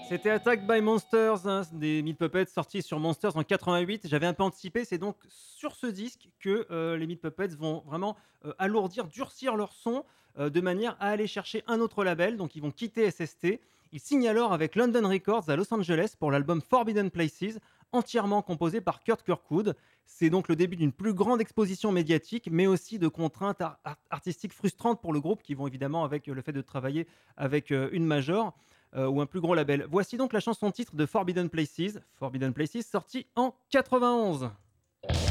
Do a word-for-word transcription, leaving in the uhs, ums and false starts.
C'était Attack by Monsters, hein, des Meat Puppets sortis sur Monsters en quatre-vingt-huit. J'avais un peu anticipé, c'est donc sur ce disque que, heu, les Meat Puppets vont vraiment, heu, alourdir, durcir leur son, heu, de manière à aller chercher un autre label. Donc ils vont quitter S S T. Ils signent alors avec London Records à Los Angeles pour l'album Forbidden Places, entièrement composé par Kurt Kirkwood. C'est donc le début d'une plus grande exposition médiatique, mais aussi de contraintes ar art artistiques frustrantes pour le groupe qui vont évidemment avec, heu, le fait de travailler avec, heu, une major heu, ou un plus gros label. Voici donc la chanson titre de Forbidden Places, Forbidden Places, sortie en quatre-vingt-onze.